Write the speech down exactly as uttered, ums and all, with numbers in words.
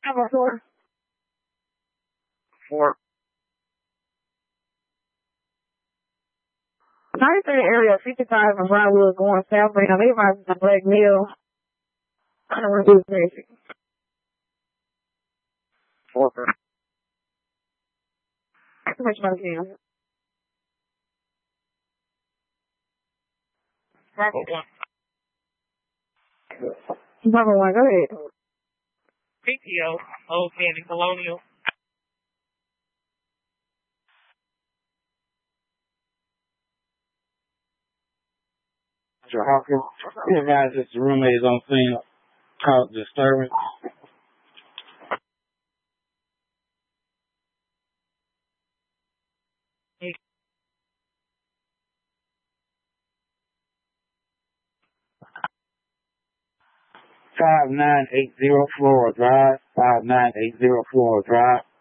Number four. Four. ninety-three area, fifty-five from Brownwood going south. Now, they might be Black Mill. I don't want to do basic. Four. That's much money again. Number one. Number one, go ahead. P T O, Old Candy Colonial. Mister Hawkins, you advise that the roommate is on scene called disturbance. five nine eight zero Flora Drive, five nine eight zero Flora Drive.